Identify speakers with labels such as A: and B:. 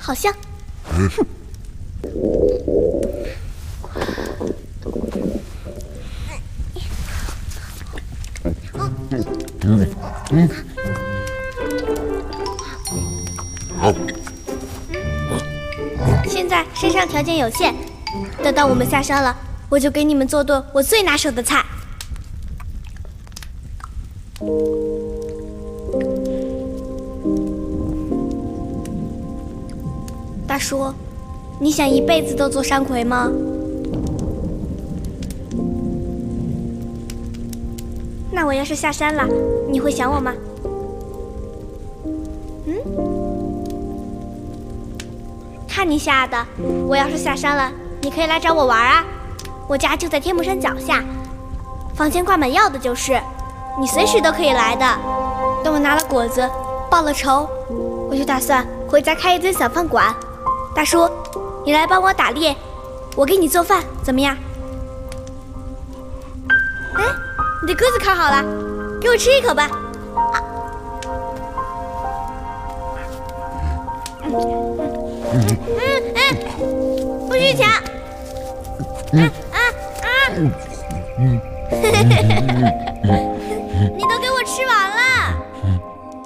A: 好像。现在山上条件有限，等到我们下山了，我就给你们做顿我最拿手的菜。大叔，你想一辈子都做山葵吗？那我要是下山了，你会想我吗？看你吓的！我要是下山了，你可以来找我玩啊！我家就在天目山脚下，房间挂满药的就是，你随时都可以来的。等我拿了果子，报了仇，我就打算回家开一间小饭馆。大叔，你来帮我打猎，我给你做饭，怎么样？哎，你的鸽子烤好了，给我吃一口吧。不许抢！你都给